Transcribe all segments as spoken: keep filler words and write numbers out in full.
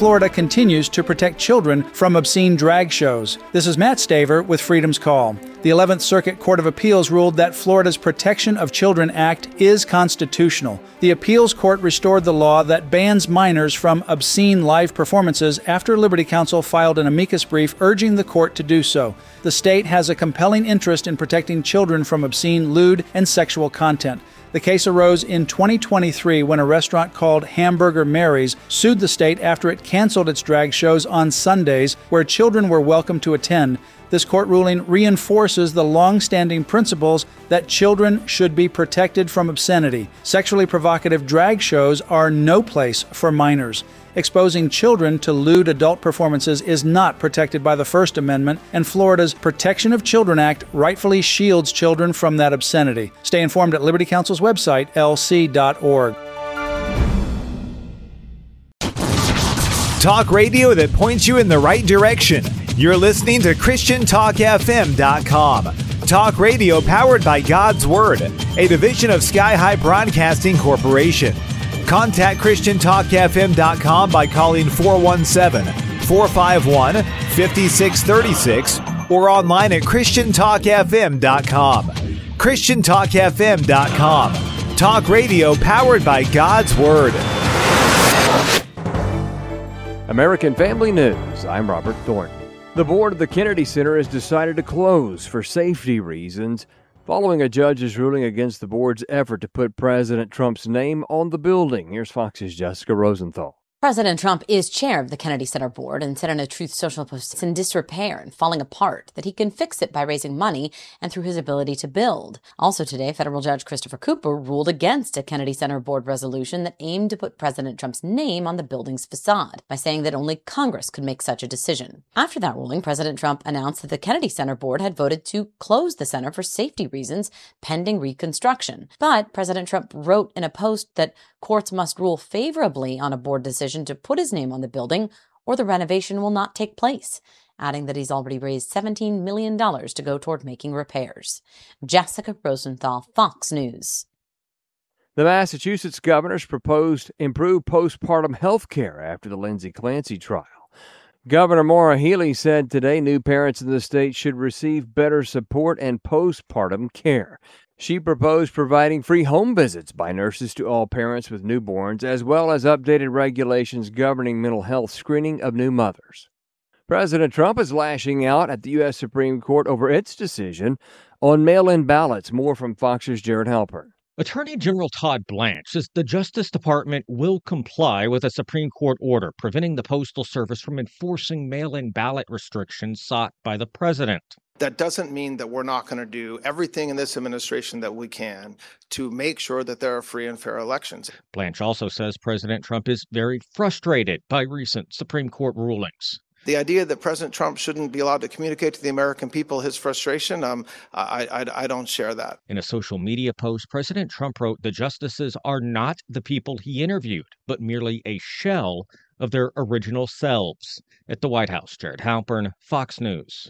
Florida continues to protect children from obscene drag shows. This is Matt Staver with Freedom's Call. The eleventh Circuit Court of Appeals ruled that Florida's Protection of Children Act is constitutional. The appeals court restored the law that bans minors from obscene live performances after Liberty Counsel filed an amicus brief urging the court to do so. The state has a compelling interest in protecting children from obscene, lewd, and sexual content. The case arose in twenty twenty-three when a restaurant called Hamburger Mary's sued the state after it canceled its drag shows on Sundays where children were welcome to attend. This court ruling reinforces the long-standing principles that children should be protected from obscenity. Sexually provocative drag shows are no place for minors. Exposing children to lewd adult performances is not protected by the First Amendment, and Florida's Protection of Children Act rightfully shields children from that obscenity. Stay informed at Liberty Counsel's website, L C dot org. Talk radio that points you in the right direction. You're listening to Christian Talk F M dot com. Talk radio powered by God's Word, a division of Sky High Broadcasting Corporation. Contact Christian Talk F M dot com by calling four one seven, four five one, five six three six or online at Christian Talk F M dot com. Christian Talk F M dot com. Talk radio powered by God's Word. American Family News. I'm Robert Thornton. The board of the Kennedy Center has decided to close for safety reasons following a judge's ruling against the board's effort to put President Trump's name on the building. Here's Fox's Jessica Rosenthal. President Trump is chair of the Kennedy Center board and said in a Truth Social post it's in disrepair and falling apart, that he can fix it by raising money and through his ability to build. Also today, federal judge Christopher Cooper ruled against a Kennedy Center board resolution that aimed to put President Trump's name on the building's facade by saying that only Congress could make such a decision. After that ruling, President Trump announced that the Kennedy Center board had voted to close the center for safety reasons pending reconstruction. But President Trump wrote in a post that courts must rule favorably on a board decision to put his name on the building or the renovation will not take place, adding that he's already raised seventeen million dollars to go toward making repairs. Jessica Rosenthal, Fox News. The Massachusetts governor's proposed improved postpartum health care after the Lindsay Clancy trial. Governor Maura Healey said today new parents in the state should receive better support and postpartum care. She proposed providing free home visits by nurses to all parents with newborns, as well as updated regulations governing mental health screening of new mothers. President Trump is lashing out at the U S Supreme Court over its decision on mail-in ballots. More from Fox's Jared Halpern. Attorney General Todd Blanche says the Justice Department will comply with a Supreme Court order preventing the Postal Service from enforcing mail-in ballot restrictions sought by the president. That doesn't mean that we're not going to do everything in this administration that we can to make sure that there are free and fair elections. Blanche also says President Trump is very frustrated by recent Supreme Court rulings. The idea that President Trump shouldn't be allowed to communicate to the American people his frustration, um, I, I, I don't share that. In a social media post, President Trump wrote the justices are not the people he interviewed, but merely a shell of their original selves. At the White House, Jared Halpern, Fox News.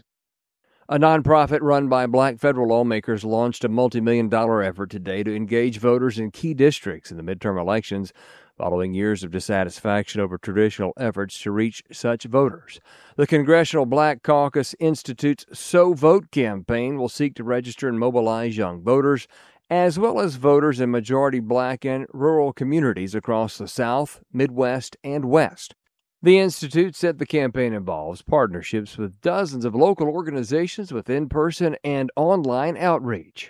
A nonprofit run by black federal lawmakers launched a multi-million dollar effort today to engage voters in key districts in the midterm elections, following years of dissatisfaction over traditional efforts to reach such voters. The Congressional Black Caucus Institute's So Vote campaign will seek to register and mobilize young voters, as well as voters in majority black and rural communities across the South, Midwest, and West. The Institute said the campaign involves partnerships with dozens of local organizations with in-person and online outreach.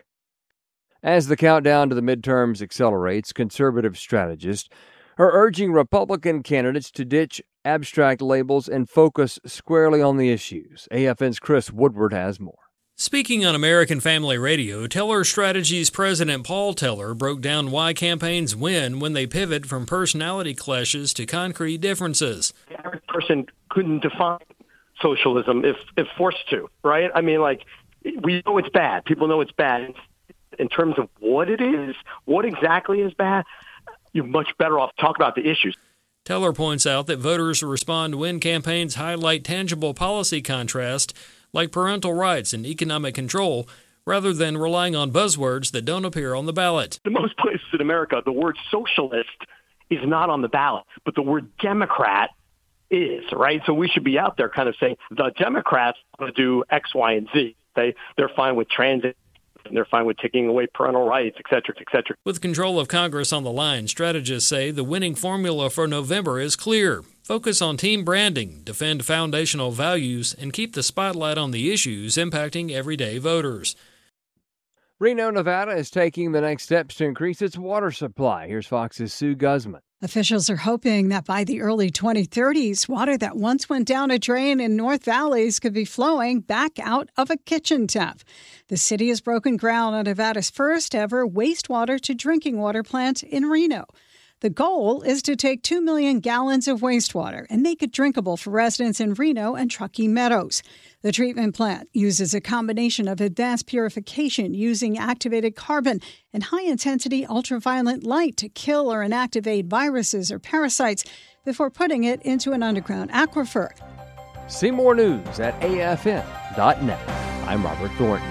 As the countdown to the midterms accelerates, conservative strategists are urging Republican candidates to ditch abstract labels and focus squarely on the issues. A F N's Chris Woodward has more. Speaking on American Family Radio, Teller Strategies President Paul Teller broke down why campaigns win when they pivot from personality clashes to concrete differences. The average person couldn't define socialism if, if forced to, right? I mean, like, we know it's bad. People know it's bad. In terms of what it is, what exactly is bad, you're much better off talking about the issues. Teller points out that voters respond when campaigns highlight tangible policy contrast like parental rights and economic control, rather than relying on buzzwords that don't appear on the ballot. In most places in America, the word socialist is not on the ballot, but the word Democrat is, right? So we should be out there kind of saying the Democrats want to do X, Y, and Z. They, they're fine with transit, and they're fine with taking away parental rights, et cetera, et cetera. With control of Congress on the line, strategists say the winning formula for November is clear. Focus on team branding, defend foundational values, and keep the spotlight on the issues impacting everyday voters. Reno, Nevada is taking the next steps to increase its water supply. Here's Fox's Sue Guzman. Officials are hoping that by the early twenty thirties, water that once went down a drain in North Valleys could be flowing back out of a kitchen tap. The city has broken ground on Nevada's first ever wastewater to drinking water plant in Reno. The goal is to take two million gallons of wastewater and make it drinkable for residents in Reno and Truckee Meadows. The treatment plant uses a combination of advanced purification using activated carbon and high-intensity ultraviolet light to kill or inactivate viruses or parasites before putting it into an underground aquifer. See more news at A F M dot net. I'm Robert Thornton.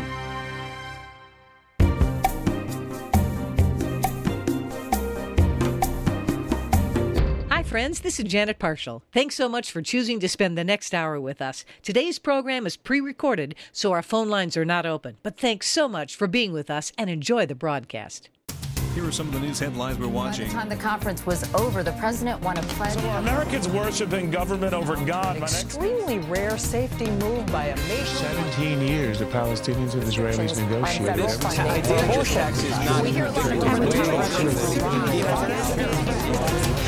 Friends, this is Janet Parshall. Thanks so much for choosing to spend the next hour with us. Today's program is pre-recorded, so our phone lines are not open. But thanks so much for being with us and enjoy the broadcast. Here are some of the news headlines we're watching. By the time the conference was over, the president won a pledge. So are Americans worshiping government over God? An extremely rare safety move by a nation. seventeen years the Palestinians and Israelis negotiated. This idea tax is not. We hear a lot of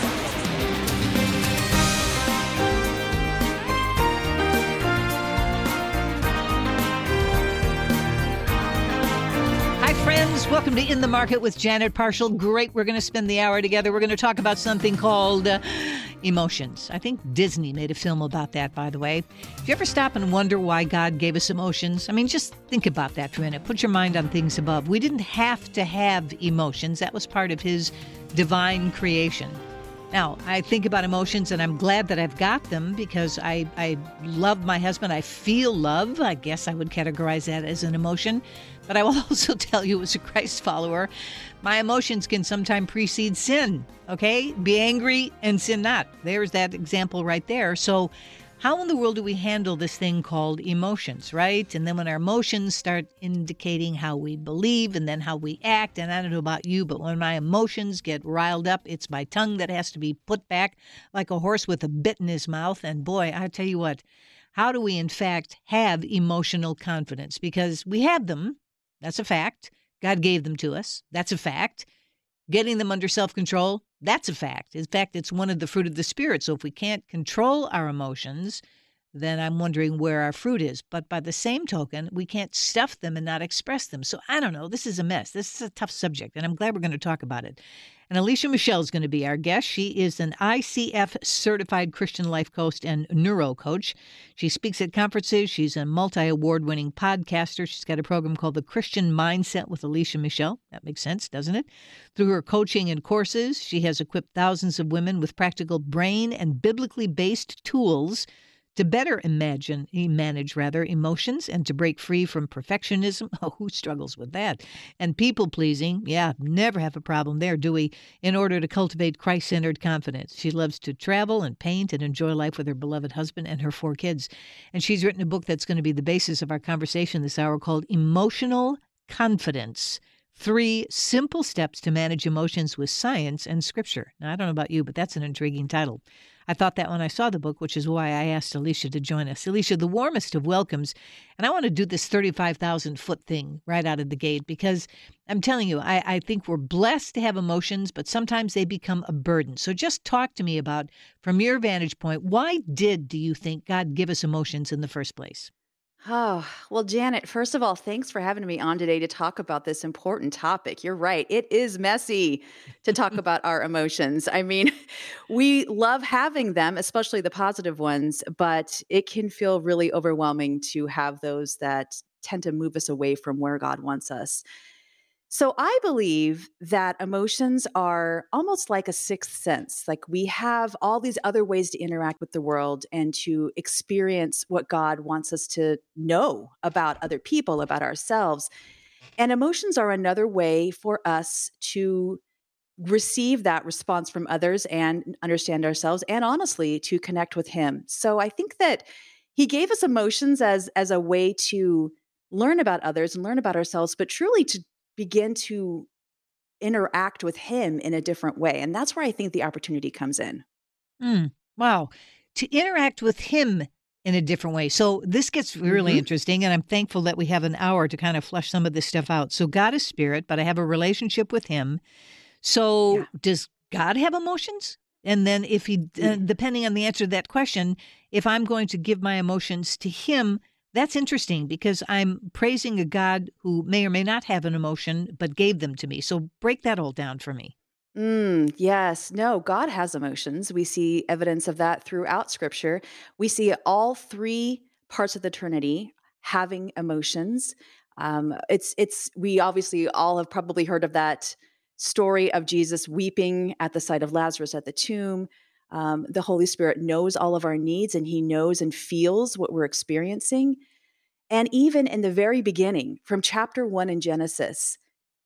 Friends, welcome to In the Market with Janet Parshall. Great. We're going to spend the hour together. We're going to talk about something called uh, emotions. I think Disney made a film about that, by the way. If you ever stop and wonder why God gave us emotions, I mean, just think about that for a minute. Put your mind on things above. We didn't have to have emotions. That was part of his divine creation. Now, I think about emotions, and I'm glad that I've got them because I, I love my husband. I feel love. I guess I would categorize that as an emotion. But I will also tell you, as a Christ follower, my emotions can sometimes precede sin, okay? Be angry and sin not. There's that example right there. So how in the world do we handle this thing called emotions, right? And then when our emotions start indicating how we believe and then how we act, and I don't know about you, but when my emotions get riled up, it's my tongue that has to be put back like a horse with a bit in his mouth. And boy, I tell you what, how do we in fact have emotional confidence? Because we have them. That's a fact. God gave them to us. That's a fact. Getting them under self-control, that's a fact. In fact, it's one of the fruit of the Spirit. So if we can't control our emotions, then I'm wondering where our fruit is. But by the same token, we can't stuff them and not express them. So I don't know. This is a mess. This is a tough subject, and I'm glad we're going to talk about it. And Alicia Michelle is going to be our guest. She is an I C F-certified Christian life coach and neuro coach. She speaks at conferences. She's a multi-award-winning podcaster. She's got a program called The Christian Mindset with Alicia Michelle. That makes sense, doesn't it? Through her coaching and courses, she has equipped thousands of women with practical brain and biblically based tools to better imagine, manage rather, emotions and to break free from perfectionism. Oh, who struggles with that? And people-pleasing. Yeah, never have a problem there, do we? In order to cultivate Christ-centered confidence. She loves to travel and paint and enjoy life with her beloved husband and her four kids. And she's written a book that's going to be the basis of our conversation this hour called Emotional Confidence. Three Simple Steps to Manage Emotions with Science and Scripture. Now, I don't know about you, but that's an intriguing title. I thought that when I saw the book, which is why I asked Alicia to join us. Alicia, the warmest of welcomes. And I want to do this thirty-five thousand foot thing right out of the gate because I'm telling you, I, I think we're blessed to have emotions, but sometimes they become a burden. So just talk to me about, from your vantage point, why did, do you think, God give us emotions in the first place? Oh, well, Janet, first of all, thanks for having me on today to talk about this important topic. You're right. It is messy to talk about our emotions. I mean, we love having them, especially the positive ones, but it can feel really overwhelming to have those that tend to move us away from where God wants us. So I believe that emotions are almost like a sixth sense. Like we have all these other ways to interact with the world and to experience what God wants us to know about other people, about ourselves. And emotions are another way for us to receive that response from others and understand ourselves, and honestly, to connect with him. So I think that he gave us emotions as, as a way to learn about others and learn about ourselves, but truly to begin to interact with him in a different way. And that's where I think the opportunity comes in. Mm, wow. To interact with him in a different way. So this gets really mm-hmm. interesting, and I'm thankful that we have an hour to kind of flesh some of this stuff out. So God is spirit, but I have a relationship with him. So yeah. Does God have emotions? And then if he, uh, depending on the answer to that question, if I'm going to give my emotions to him, that's interesting because I'm praising a God who may or may not have an emotion, but gave them to me. So break that all down for me. Mm, yes. No, God has emotions. We see evidence of that throughout Scripture. We see all three parts of the Trinity having emotions. Um, it's, it's, we obviously all have probably heard of that story of Jesus weeping at the sight of Lazarus at the tomb. Um, the Holy Spirit knows all of our needs, and he knows and feels what we're experiencing. And even in the very beginning, from chapter one in Genesis,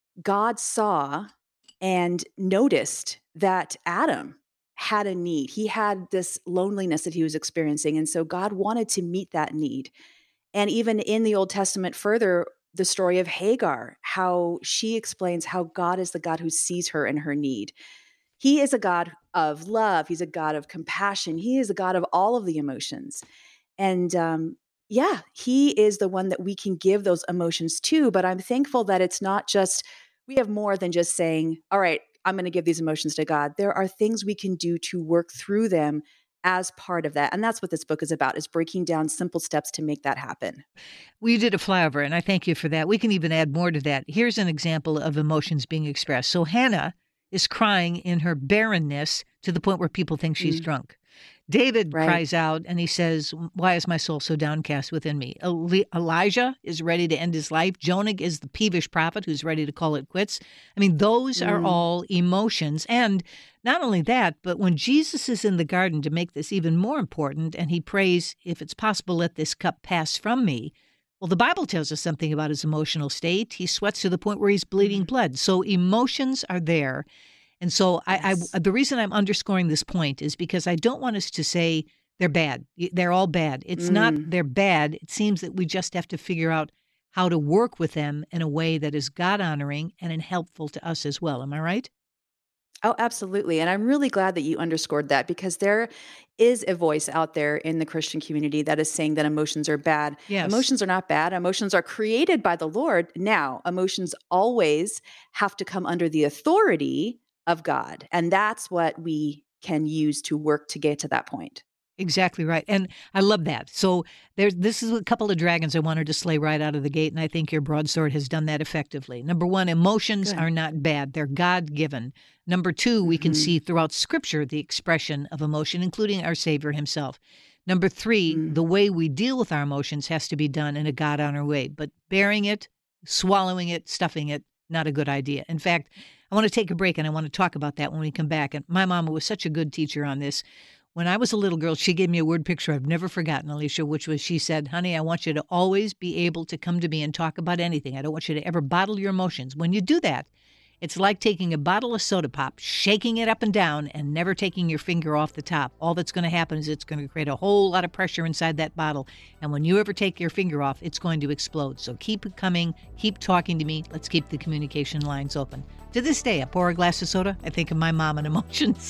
God saw and noticed that Adam had a need. He had this loneliness that he was experiencing. And so God wanted to meet that need. And even in the Old Testament further, the story of Hagar, how she explains how God is the God who sees her in her need. He is a God of love. He's a God of compassion. He is a God of all of the emotions. And um, yeah, he is the one that we can give those emotions to. But I'm thankful that it's not just, we have more than just saying, all right, I'm going to give these emotions to God. There are things we can do to work through them as part of that. And that's what this book is about, is breaking down simple steps to make that happen. We did a flyover, and I thank you for that. We can even add more to that. Here's an example of emotions being expressed. So Hannah is crying in her barrenness to the point where people think she's mm. drunk. David right. cries out and he says, why is my soul so downcast within me? Eli- Elijah is ready to end his life. Jonah is the peevish prophet who's ready to call it quits. I mean, those mm. are all emotions. And not only that, but when Jesus is in the garden, to make this even more important, and he prays, if it's possible, let this cup pass from me. Well, the Bible tells us something about his emotional state. He sweats to the point where he's bleeding mm. blood. So emotions are there. And so yes. I, I, the reason I'm underscoring this point is because I don't want us to say they're bad. They're all bad. It's mm. not they're bad. It seems that we just have to figure out how to work with them in a way that is God-honoring and helpful to us as well. Am I right? Oh, absolutely. And I'm really glad that you underscored that, because there is a voice out there in the Christian community that is saying that emotions are bad. Yes. Emotions are not bad. Emotions are created by the Lord. Now, emotions always have to come under the authority of God. And that's what we can use to work to get to that point. Exactly right. And I love that. So there's this is a couple of dragons I wanted to slay right out of the gate, and I think your broadsword has done that effectively. Number one, emotions Good. Are not bad. They're God-given. Number two, we mm-hmm. can see throughout Scripture the expression of emotion, including our Savior himself. Number three, mm-hmm. the way we deal with our emotions has to be done in a God-honored way. But bearing it, swallowing it, stuffing it, not a good idea. In fact, I want to take a break, and I want to talk about that when we come back. And my mama was such a good teacher on this. When I was a little girl, she gave me a word picture I've never forgotten, Alicia, which was, she said, honey, I want you to always be able to come to me and talk about anything. I don't want you to ever bottle your emotions. When you do that, it's like taking a bottle of soda pop, shaking it up and down, and never taking your finger off the top. All that's going to happen is it's going to create a whole lot of pressure inside that bottle. And when you ever take your finger off, it's going to explode. So keep it coming. Keep talking to me. Let's keep the communication lines open. To this day, I pour a glass of soda, I think of my mom and emotions.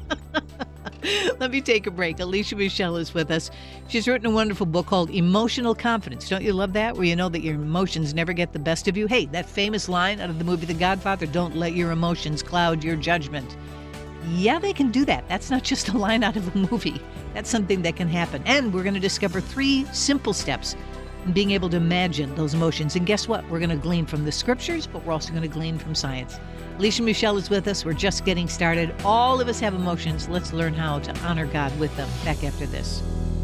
Let me take a break. Alicia Michelle is with us. She's written a wonderful book called Emotional Confidence. Don't you love that? Where you know that your emotions never get the best of you. Hey, that famous line out of the movie The Godfather, don't let your emotions cloud your judgment. Yeah, they can do that. That's not just a line out of a movie. That's something that can happen. And we're going to discover three simple steps in being able to imagine those emotions. And guess what? We're going to glean from the Scriptures, but we're also going to glean from science. Alicia Michelle is with us. We're just getting started. All of us have emotions. Let's learn how to honor God with them. Back after this.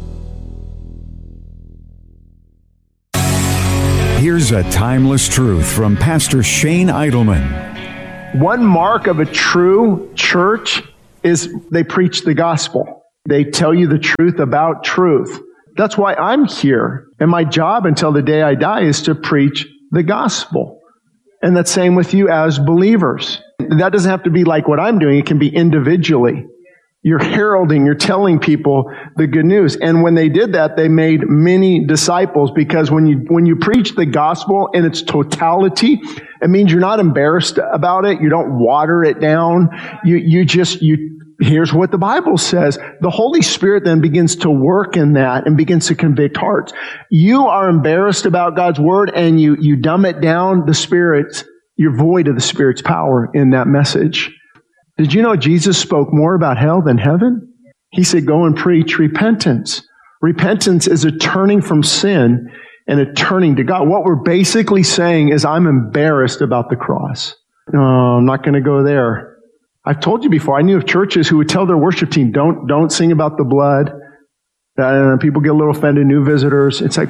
Here's a timeless truth from Pastor Shane Idleman. One mark of a true church is they preach the gospel. They tell you the truth about truth. That's why I'm here. And my job until the day I die is to preach the gospel. And that's same with you as believers. That doesn't have to be like what I'm doing. It can be individually. You're heralding, you're telling people the good news. And when they did that, they made many disciples, because when you, when you preach the gospel in its totality, it means you're not embarrassed about it. You don't water it down. You, you just, you, here's what the Bible says. The Holy Spirit then begins to work in that and begins to convict hearts. You are embarrassed about God's word and you, you dumb it down. The Spirit, you're void of the Spirit's power in that message. Did you know Jesus spoke more about hell than heaven? He said, go and preach repentance. Repentance is a turning from sin and a turning to God. What we're basically saying is, I'm embarrassed about the cross. No, I'm not going to go there. I've told you before, I knew of churches who would tell their worship team, don't, don't sing about the blood. Uh, people get a little offended, new visitors. It's like,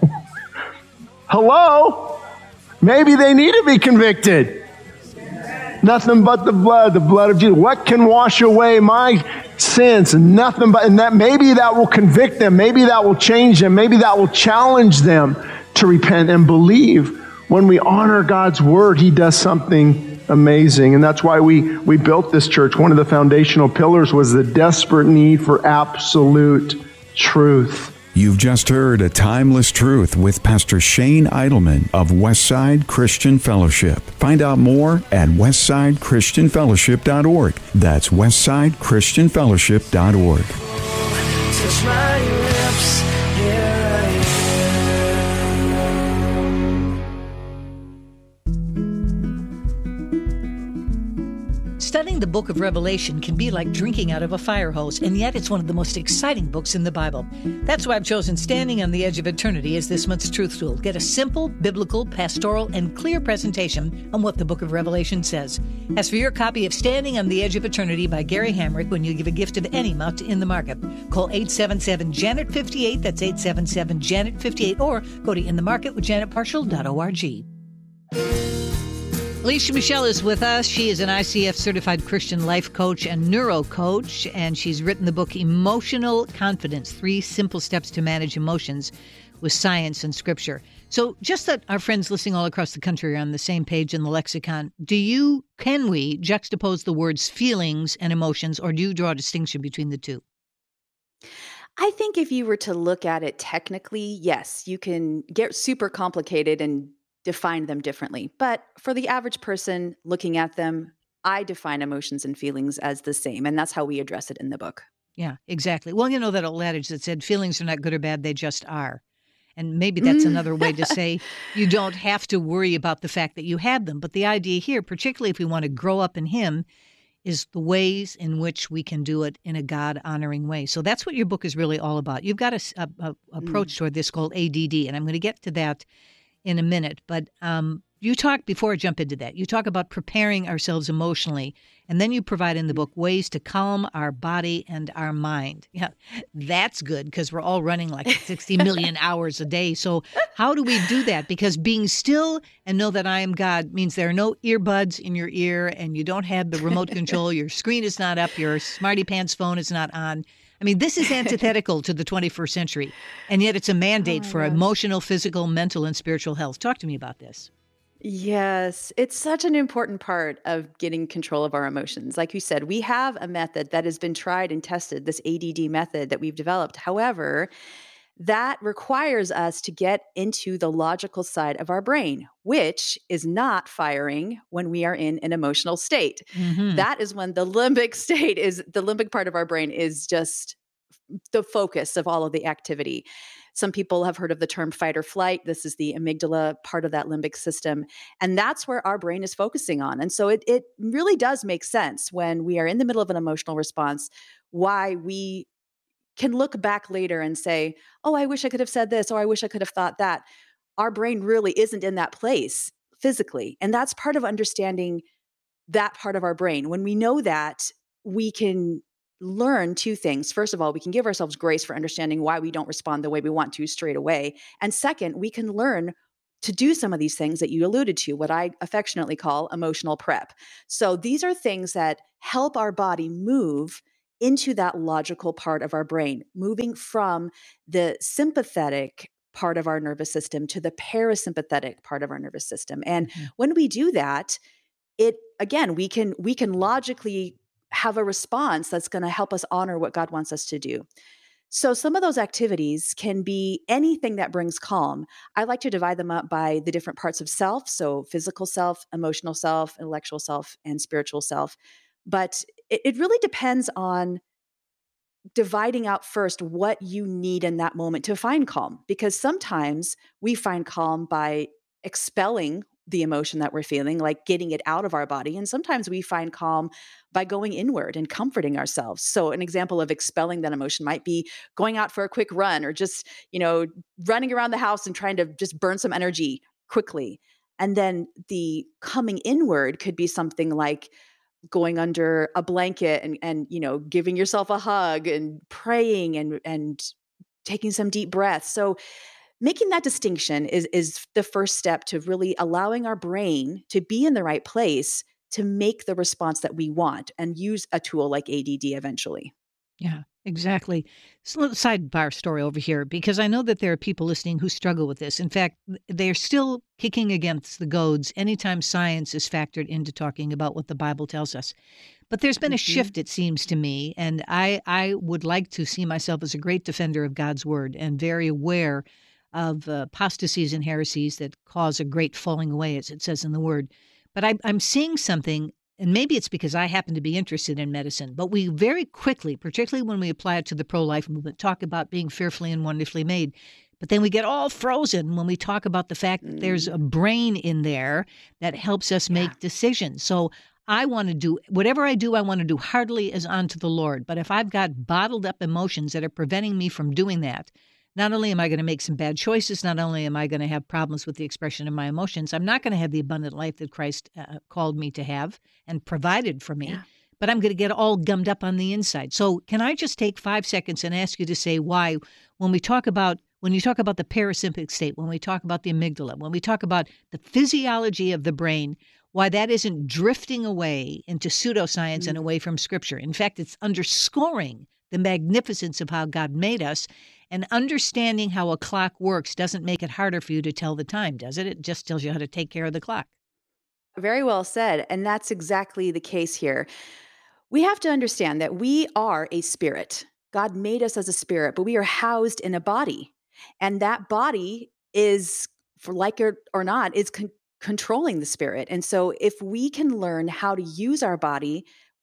hello? Maybe they need to be convicted. Nothing but the blood, the blood of Jesus. What can wash away my sins? Nothing but, and that maybe that will convict them. Maybe that will change them. Maybe that will challenge them to repent and believe. When we honor God's word, He does something amazing. And that's why we, we built this church. One of the foundational pillars was the desperate need for absolute truth. You've just heard A Timeless Truth with Pastor Shane Idleman of Westside Christian Fellowship. Find out more at westside christian fellowship dot org. That's westside christian fellowship dot org. Touch my lips, here I Studying the book of Revelation can be like drinking out of a fire hose, and yet it's one of the most exciting books in the Bible. That's why I've chosen Standing on the Edge of Eternity as this month's Truth Tool. Get a simple, biblical, pastoral, and clear presentation on what the book of Revelation says. As for your copy of Standing on the Edge of Eternity by Gary Hamrick when you give a gift of any amount to In the Market, call eight seven seven, Janet fifty-eight, that's eight seven seven, Janet fifty-eight, or go to in the market with janet parshall dot org. Alicia Michelle is with us. She is an I C F-certified Christian life coach and neuro coach, and she's written the book Emotional Confidence, Three Simple Steps to Manage Emotions with Science and Scripture. So just that our friends listening all across the country are on the same page in the lexicon, do you, can we juxtapose the words feelings and emotions, or do you draw a distinction between the two? I think if you were to look at it technically, yes, you can get super complicated and define them differently. But for the average person looking at them, I define emotions and feelings as the same. And that's how we address it in the book. Yeah, exactly. Well, you know that old adage that said feelings are not good or bad, they just are. And maybe that's another way to say you don't have to worry about the fact that you had them. But the idea here, particularly if we want to grow up in Him, is the ways in which we can do it in a God-honoring way. So that's what your book is really all about. You've got a, a, a approach mm. toward this called A D D, and I'm going to get to that in a minute. But um, you talk, before I jump into that, you talk about preparing ourselves emotionally, and then you provide in the book ways to calm our body and our mind. Yeah, that's good because we're all running like sixty million hours a day. So how do we do that? Because being still and know that I am God means there are no earbuds in your ear and you don't have the remote control. Your screen is not up. Your smarty pants phone is not on. I mean, this is antithetical to the twenty-first century, and yet it's a mandate oh for gosh. emotional, physical, mental, and spiritual health. Talk to me about this. Yes, it's such an important part of getting control of our emotions. Like you said, we have a method that has been tried and tested, this A D D method that we've developed. However, that requires us to get into the logical side of our brain, which is not firing when we are in an emotional state. Mm-hmm. That is when the limbic state is, the limbic part of our brain is just the focus of all of the activity. Some people have heard of the term fight or flight. This is the amygdala part of that limbic system. And that's where our brain is focusing on. And so it, it really does make sense when we are in the middle of an emotional response, why we can look back later and say, oh, I wish I could have said this, or I wish I could have thought that. Our brain really isn't in that place physically. And that's part of understanding that part of our brain. When we know that, we can learn two things. First of all, we can give ourselves grace for understanding why we don't respond the way we want to straight away. And second, we can learn to do some of these things that you alluded to, what I affectionately call emotional prep. So these are things that help our body move into that logical part of our brain, moving from the sympathetic part of our nervous system to the parasympathetic part of our nervous system. And mm-hmm. when we do that, it again, we can we can logically have a response that's going to help us honor what God wants us to do. So some of those activities can be anything that brings calm. I like to divide them up by the different parts of self. So physical self, emotional self, intellectual self, and spiritual self. But it, it really depends on dividing out first what you need in that moment to find calm. Because sometimes we find calm by expelling the emotion that we're feeling, like getting it out of our body. And sometimes we find calm by going inward and comforting ourselves. So an example of expelling that emotion might be going out for a quick run or just, you know, running around the house and trying to just burn some energy quickly. And then the coming inward could be something like going under a blanket and, and, you know, giving yourself a hug and praying and, and taking some deep breaths. So making that distinction is, is the first step to really allowing our brain to be in the right place to make the response that we want and use a tool like A D D eventually. Yeah, exactly. So a little sidebar story over here, because I know that there are people listening who struggle with this. In fact, they're still kicking against the goads anytime science is factored into talking about what the Bible tells us. But there's been a mm-hmm. shift, it seems to me, and I, I would like to see myself as a great defender of God's word and very aware of uh, apostasies and heresies that cause a great falling away, as it says in the word. But I, I'm seeing something, and maybe it's because I happen to be interested in medicine, but we very quickly, particularly when we apply it to the pro-life movement, talk about being fearfully and wonderfully made. But then we get all frozen when we talk about the fact that there's a brain in there that helps us make yeah. decisions. So I want to do, whatever I do, I want to do heartily as unto the Lord. But if I've got bottled up emotions that are preventing me from doing that, not only am I going to make some bad choices, not only am I going to have problems with the expression of my emotions, I'm not going to have the abundant life that Christ uh, called me to have and provided for me, yeah. but I'm going to get all gummed up on the inside. So can I just take five seconds and ask you to say why, when we talk about, when you talk about the parasympathetic state, when we talk about the amygdala, when we talk about the physiology of the brain, why that isn't drifting away into pseudoscience mm-hmm. and away from Scripture. In fact, it's underscoring the magnificence of how God made us. And understanding how a clock works doesn't make it harder for you to tell the time, does it? It just tells you how to take care of the clock. Very well said. And that's exactly the case here. We have to understand that we are a spirit. God made us as a spirit, but we are housed in a body. And that body is, for like it or not, is con- controlling the spirit. And so if we can learn how to use our body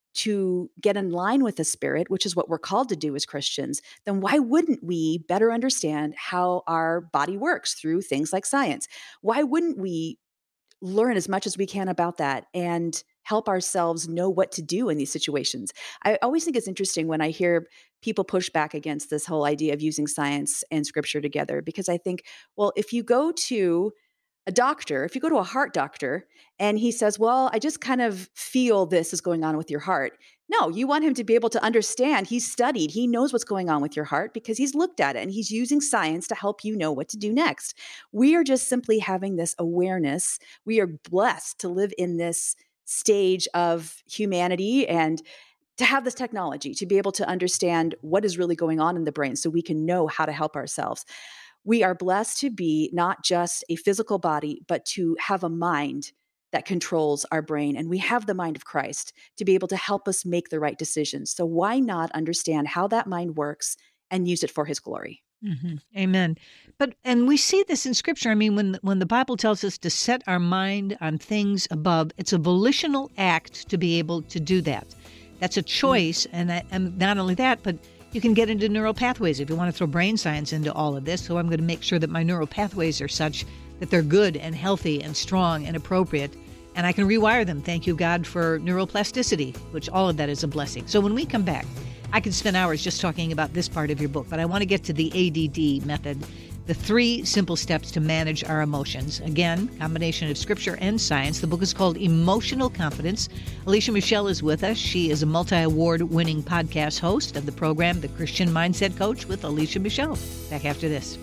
to get in line with the Spirit, which is what we're called to do as Christians, then why wouldn't we better understand how our body works through things like science? Why wouldn't we learn as much as we can about that and help ourselves know what to do in these situations? I always think it's interesting when I hear people push back against this whole idea of using science and Scripture together, because I think, well, if you go to a doctor, if you go to a heart doctor and he says, well, I just kind of feel this is going on with your heart. No, you want him to be able to understand. He's studied. He knows what's going on with your heart because he's looked at it and he's using science to help you know what to do next. We are just simply having this awareness. We are blessed to live in this stage of humanity and to have this technology, to be able to understand what is really going on in the brain so we can know how to help ourselves. We are blessed to be not just a physical body, but to have a mind that controls our brain. And we have the mind of Christ to be able to help us make the right decisions. So why not understand how that mind works and use it for His glory? Mm-hmm. Amen. But, and we see this in Scripture. I mean, when, when the Bible tells us to set our mind on things above, it's a volitional act to be able to do that. That's a choice. Mm-hmm. And, I, and not only that, but you can get into neural pathways if you want to throw brain science into all of this. So I'm going to make sure that my neural pathways are such that they're good and healthy and strong and appropriate. And I can rewire them. Thank you, God, for neuroplasticity, which all of that is a blessing. So when we come back, I could spend hours just talking about this part of your book, but I want to get to the A D D method, the three simple steps to manage our emotions. Again, combination of Scripture and science. The book is called Emotional Confidence. Alicia Michelle is with us. She is a multi-award winning podcast host of the program, The Christian Mindset Coach with Alicia Michelle. Back after this.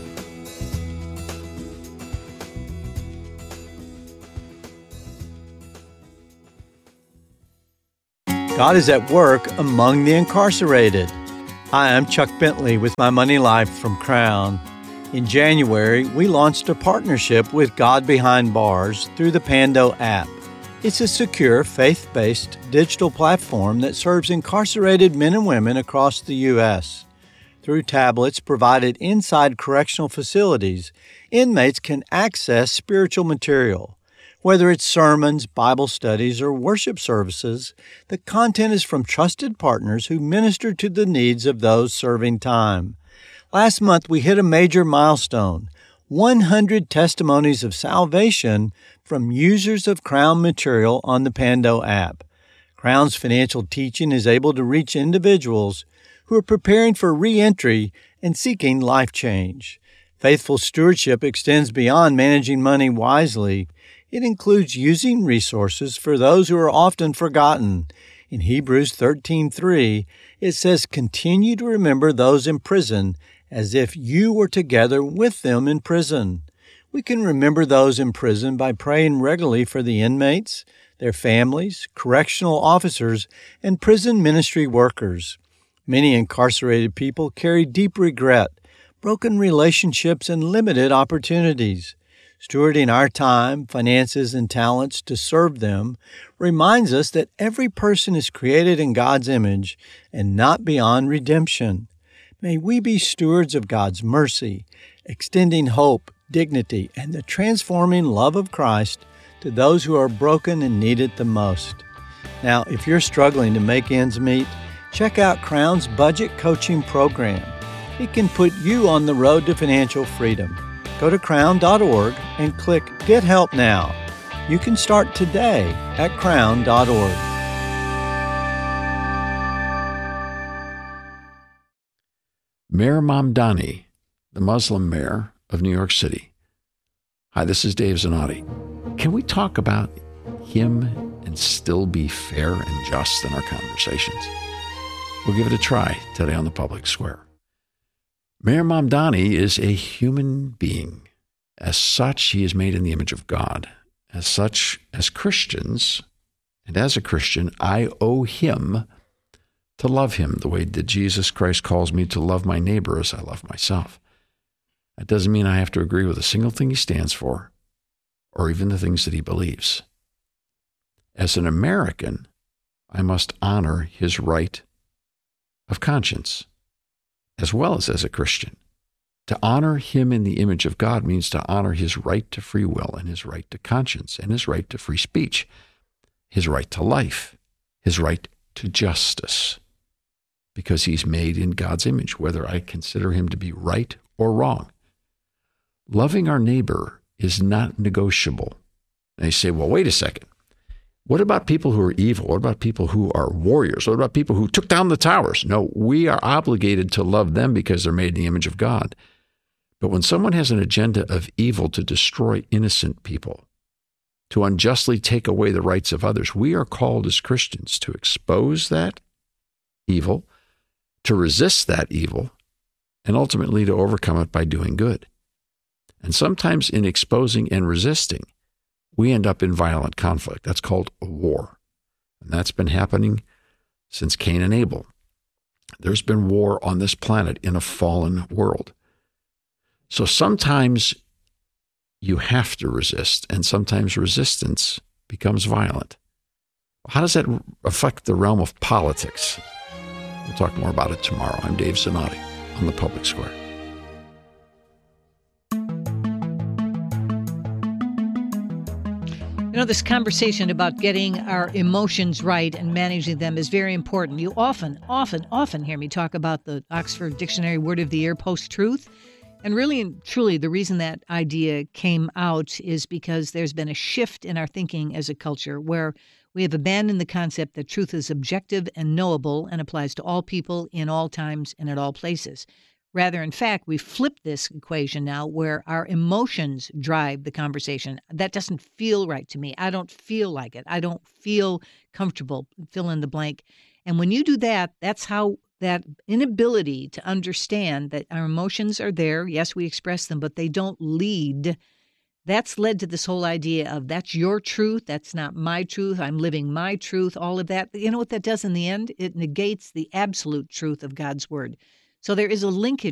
God is at work among the incarcerated. Hi, I'm Chuck Bentley with My Money Life from Crown. In January, we launched a partnership with God Behind Bars through the Pando app. It's a secure, faith-based digital platform that serves incarcerated men and women across the U S Through tablets provided inside correctional facilities, inmates can access spiritual material. Whether it's sermons, Bible studies, or worship services, the content is from trusted partners who minister to the needs of those serving time. Last month, we hit a major milestone, one hundred testimonies of salvation from users of Crown material on the Pando app. Crown's financial teaching is able to reach individuals who are preparing for re-entry and seeking life change. Faithful stewardship extends beyond managing money wisely. It includes using resources for those who are often forgotten. In Hebrews thirteen three, it says, "Continue to remember those in prison as if you were together with them in prison." We can remember those in prison by praying regularly for the inmates, their families, correctional officers, and prison ministry workers. Many incarcerated people carry deep regret, broken relationships, and limited opportunities. Stewarding our time, finances, and talents to serve them reminds us that every person is created in God's image and not beyond redemption. May we be stewards of God's mercy, extending hope, dignity, and the transforming love of Christ to those who are broken and need it the most. Now, if you're struggling to make ends meet, check out Crown's budget coaching program. It can put you on the road to financial freedom. Go to crown dot org and click Get Help Now. You can start today at crown dot org. Mayor Mamdani, the Muslim mayor of New York City. Hi, this is Dave Zanotti. Can we talk about him and still be fair and just in our conversations? We'll give it a try today on the Public Square. Mayor Mamdani is a human being. As such, he is made in the image of God. As such, as Christians, and as a Christian, I owe him to love him the way that Jesus Christ calls me to love my neighbor as I love myself. That doesn't mean I have to agree with a single thing he stands for, or even the things that he believes. As an American, I must honor his right of conscience, as well as as a Christian. To honor him in the image of God means to honor his right to free will and his right to conscience and his right to free speech, his right to life, his right to justice, because he's made in God's image, whether I consider him to be right or wrong. Loving our neighbor is not negotiable. And they say, well, wait a second. What about people who are evil? What about people who are warriors? What about people who took down the towers? No, we are obligated to love them because they're made in the image of God. But when someone has an agenda of evil to destroy innocent people, to unjustly take away the rights of others, we are called as Christians to expose that evil, to resist that evil, and ultimately to overcome it by doing good. And sometimes in exposing and resisting, we end up in violent conflict. That's called a war. And that's been happening since Cain and Abel. There's been war on this planet in a fallen world. So sometimes you have to resist, and sometimes resistance becomes violent. How does that affect the realm of politics? We'll talk more about it tomorrow. I'm Dave Zanotti on the Public Square. You know, this conversation about getting our emotions right and managing them is very important. You often, often, often hear me talk about the Oxford Dictionary Word of the Year, post-truth. And really and truly, the reason that idea came out is because there's been a shift in our thinking as a culture where we have abandoned the concept that truth is objective and knowable and applies to all people in all times and at all places. Rather, in fact, we flip this equation now where our emotions drive the conversation. That doesn't feel right to me. I don't feel like it. I don't feel comfortable, fill in the blank. And when you do that, that's how that inability to understand that our emotions are there. Yes, we express them, but they don't lead. That's led to this whole idea of that's your truth. That's not my truth. I'm living my truth, all of that. You know what that does in the end? It negates the absolute truth of God's word. So there is a linkage